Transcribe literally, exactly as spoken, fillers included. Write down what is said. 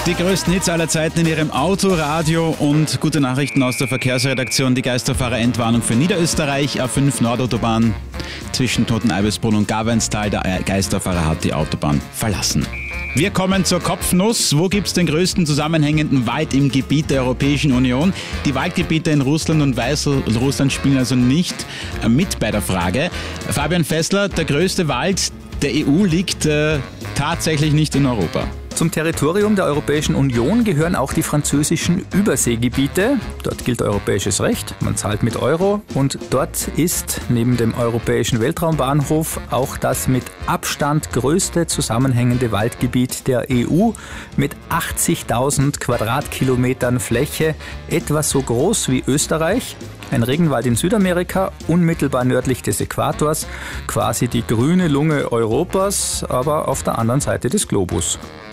Die größten Hits aller Zeiten in Ihrem Auto, Radio und gute Nachrichten aus der Verkehrsredaktion. Die Geisterfahrer-Entwarnung für Niederösterreich, A fünf Nordautobahn zwischen Toteneibelsbrunn und Gavenstal. Der Geisterfahrer hat die Autobahn verlassen. Wir kommen zur Kopfnuss. Wo gibt es den größten zusammenhängenden Wald im Gebiet der Europäischen Union? Die Waldgebiete in Russland und Weißrussland spielen also nicht mit bei der Frage. Fabian Fessler, der größte Wald der E U liegt äh, tatsächlich nicht in Europa. Zum Territorium der Europäischen Union gehören auch die französischen Überseegebiete. Dort gilt europäisches Recht, man zahlt mit Euro und dort ist neben dem Europäischen Weltraumbahnhof auch das mit Abstand größte zusammenhängende Waldgebiet der E U mit achtzigtausend Quadratkilometern Fläche, etwa so groß wie Österreich. Ein Regenwald in Südamerika, unmittelbar nördlich des Äquators, quasi die grüne Lunge Europas, aber auf der anderen Seite des Globus.